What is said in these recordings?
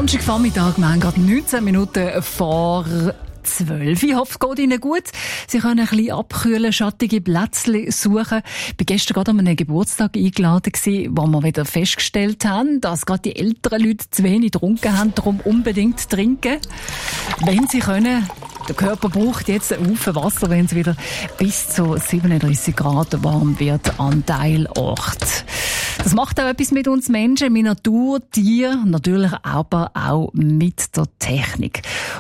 Donnerstagvormittag, wir haben gerade 19 Minuten vor 12. Ich hoffe, es geht Ihnen gut. Sie können ein bisschen abkühlen, schattige Plätzchen suchen. Ich war gestern gerade an einem Geburtstag eingeladen, wo wir wieder festgestellt haben, dass gerade die älteren Leute zu wenig getrunken haben, darum unbedingt trinken. Wenn Sie können, der Körper braucht jetzt einen Haufen Wasser, wenn es wieder bis zu 37 Grad warm wird an Teilort. Das macht auch etwas mit uns Menschen, mit Natur, Tieren, natürlich aber auch mit der Technik.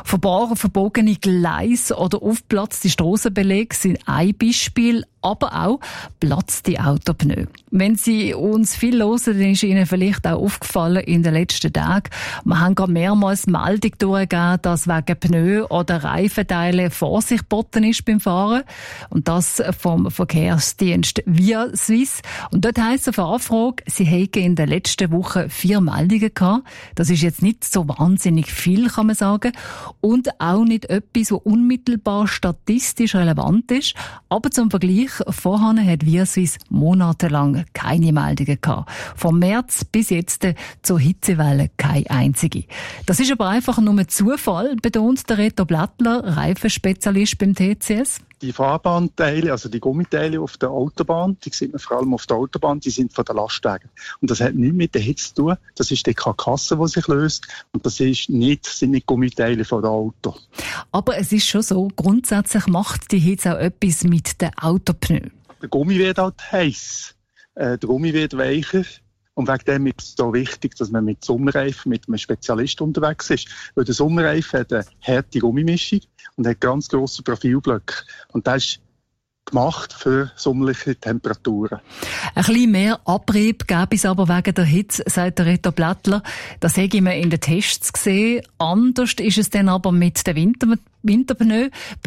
Verbogene Gleise oder aufgeplatzte Strassenbeläge sind ein Beispiel, aber auch platzte Autopneu. Wenn Sie uns viel hören, dann ist Ihnen vielleicht auch aufgefallen in den letzten Tagen, wir haben gerade mehrmals Meldung durchgegeben, dass wegen Pneu oder Reifenteile Vorsicht geboten ist beim Fahren. Und das vom Verkehrsdienst Via Suisse. Und dort heisst es auf Anfrage, Sie hätten in den letzten Wochen 4 Meldungen gehabt. Das ist jetzt nicht so wahnsinnig viel, kann man sagen. Und auch nicht etwas, was unmittelbar statistisch relevant ist. Aber zum Vergleich, vorher hat Via Suisse monatelang keine Meldungen gehabt. Vom März bis jetzt zur Hitzewelle keine einzige. Das ist aber einfach nur Zufall, betont der Reto Blättler, Reifenspezialist beim TCS. Die Fahrbahnteile, also die Gummiteile auf der Autobahn, die sieht man vor allem auf der Autobahn, die sind von den Lastwagen. Und das hat nichts mit der Hitze zu tun. Das ist die Karkasse, die sich löst. Und das sind nicht Gummiteile von dem Auto. Aber es ist schon so, grundsätzlich macht die Hitze auch etwas mit den Autopneu. Der Gummi wird halt heiß. Der Gummi wird weicher. Und wegen dem ist es so wichtig, dass man mit Sommerreifen, mit einem Spezialisten unterwegs ist. Weil der Sommerreifen hat eine harte Gummimischung und hat ganz grosse Profilblöcke. Und das ist gemacht für sommerliche Temperaturen. Ein bisschen mehr Abrieb gäbe es aber wegen der Hitze, sagt der Reto Blättler. Das habe ich mir in den Tests gesehen. Anders ist es dann aber mit den Winterpneu,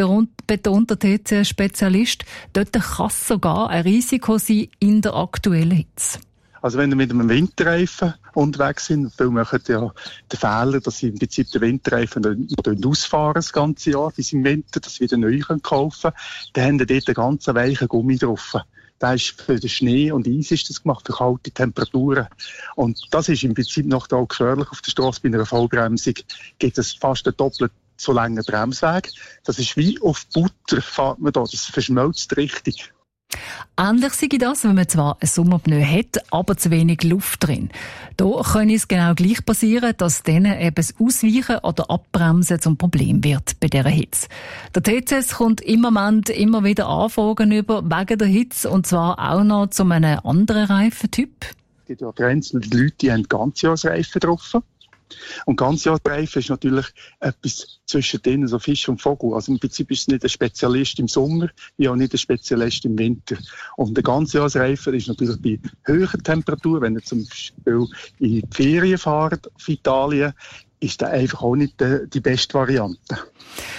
betont der TC-Spezialist. Dort kann es sogar ein Risiko sein in der aktuellen Hitze. Also wenn wir mit einem Winterreifen unterwegs sind, viele machen ja den Fehler, dass sie im Prinzip den Winterreifen ausfahren das ganze Jahr, bis im Winter, dass sie wieder neu kaufen können, dann haben sie dort einen ganz weichen Gummi drauf. Das ist für den Schnee und Eis ist das gemacht, für kalte Temperaturen. Und das ist im Prinzip noch auch gefährlich auf der Straße. Bei einer Vollbremsung gibt es fast einen doppelt so langen Bremsweg. Das ist wie auf Butter, fährt man da, das verschmilzt richtig. Ähnlich sei das, wenn man zwar ein Sommerpneu hat, aber zu wenig Luft drin. Da könnte es genau gleich passieren, dass denen eben das Ausweichen oder Abbremsen zum Problem wird bei dieser Hitze. Der TCS kommt im Moment immer wieder Anfragen über wegen der Hitze und zwar auch noch zu einem anderen Reifentyp. Es gibt ja einzelne Leute, die haben Ganzjahresreifen drauf. Und Ganzjahresreifen ist natürlich etwas zwischen denen, so Fisch und Vogel. Also im Prinzip ist es nicht ein Spezialist im Sommer, wie auch nicht ein Spezialist im Winter. Und der Ganzjahresreifen ist natürlich bei höheren Temperaturen, wenn ihr zum Beispiel in die Ferien fahrt auf Italien, ist das einfach auch nicht die beste Variante.